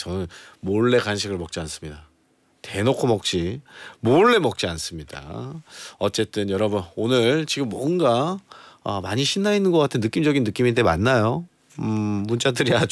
저는 몰래 간식을 먹지 않습니다. 대놓고 먹지 몰래 먹지 않습니다. 어쨌든 여러분 오늘 지금 뭔가 많이 신나 있는 것 같은 느낌적인 느낌인데 맞나요? 문자들이 아주